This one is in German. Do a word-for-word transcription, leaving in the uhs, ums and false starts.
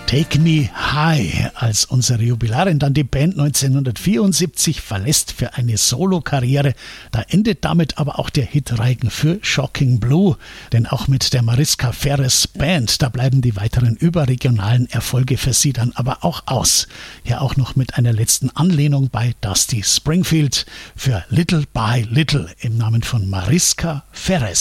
Take Me High. Als unsere Jubilarin dann die Band neunzehnhundertvierundsiebzig verlässt für eine Solokarriere, da endet damit aber auch der Hitreigen für Shocking Blue. Denn auch mit der Mariska Ferres Band, da bleiben die weiteren überregionalen Erfolge für sie dann aber auch aus. Hier auch noch mit einer letzten Anlehnung bei Dusty Springfield für Little by Little im Namen von Mariska Ferres.